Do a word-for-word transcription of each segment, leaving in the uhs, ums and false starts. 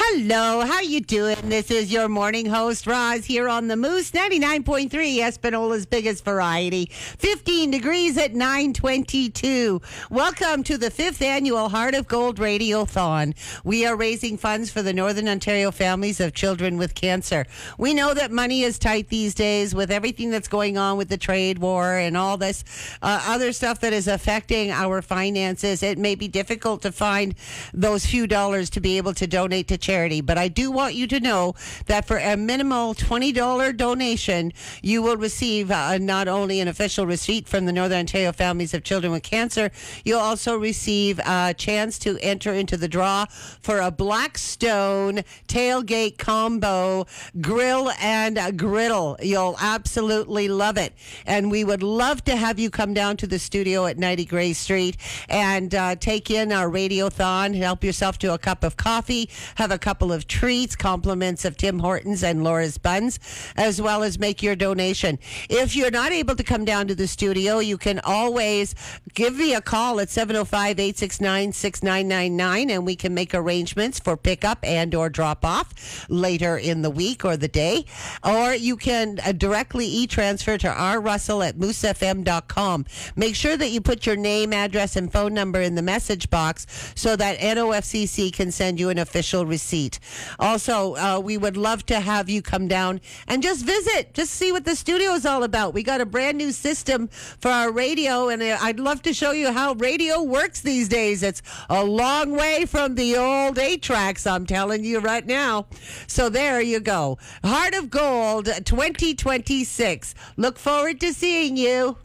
Hello, how you doing? This is your morning host, Roz, here on the Moose, ninety-nine point three, Espanola's biggest variety. fifteen degrees at nine twenty-two. Welcome to the fifth annual Heart of Gold Radiothon. We are raising funds for the Northern Ontario families of children with cancer. We know that money is tight these days with everything that's going on with the trade war and all this uh, other stuff that is affecting our finances. It may be difficult to find those few dollars to be able to donate to charity, but I do want you to know that for a minimal twenty dollars donation, you will receive uh, not only an official receipt from the Northern Ontario Families of Children with Cancer, you'll also receive a chance to enter into the draw for a Blackstone tailgate combo grill and a griddle. You'll absolutely love it, and we would love to have you come down to the studio at ninety Gray Street and uh, take in our radiothon, help yourself to a cup of coffee, have a couple of treats, compliments of Tim Hortons and Laura's Buns, as well as make your donation. If you're not able to come down to the studio, you can always give me a call at seven oh five, eight six nine, six nine nine nine, and we can make arrangements for pickup and or drop off later in the week or the day. Or you can uh, directly e-transfer to r russell at moose f m dot com. Make sure that you put your name, address, and phone number in the message box so that N O F C C can send you an official receipt. Also, uh, we would love to have you come down and just visit, just see what the studio is all about. We got a brand new system for our radio, and I'd love to show you how radio works these days. It's a long way from the old eight tracks, I'm telling you right now. So there you go. Heart of Gold twenty twenty-six. Look forward to seeing you.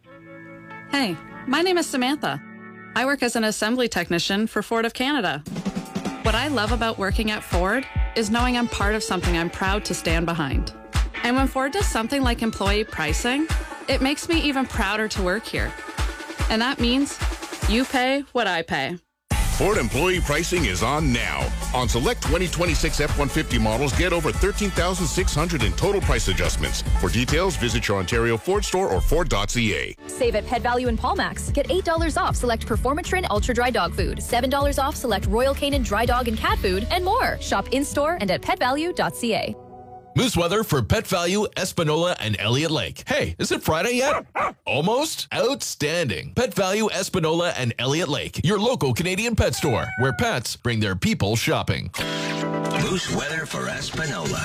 Hey, my name is Samantha. I work as an assembly technician for Ford of Canada. What I love about working at Ford is knowing I'm part of something I'm proud to stand behind. And when Ford does something like employee pricing, it makes me even prouder to work here. And that means you pay what I pay. Ford employee pricing is on now. On select twenty twenty-six F one fifty models, get over thirteen thousand six hundred dollars in total price adjustments. For details, visit your Ontario Ford store or Ford dot c a. Save at Pet Value and Palmax. Get eight dollars off select Performatrin Ultra Dry Dog Food, seven dollars off select Royal Canin Dry Dog and Cat Food, and more. Shop in-store and at pet value dot c a. Moose weather for Pet Value, Espanola, and Elliott Lake. Hey, is it Friday yet? Almost? Outstanding. Pet Value, Espanola, and Elliott Lake, your local Canadian pet store, where pets bring their people shopping. Moose weather for Espanola.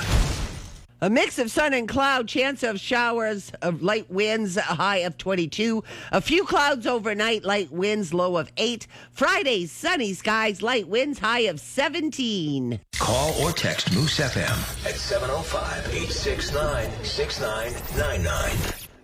A mix of sun and cloud, chance of showers, of light winds, a high of twenty-two. A few clouds overnight, light winds, low of eight. Friday, sunny skies, light winds, high of seventeen. Call or text Moose F M at seven oh five, eight six nine, six nine nine nine.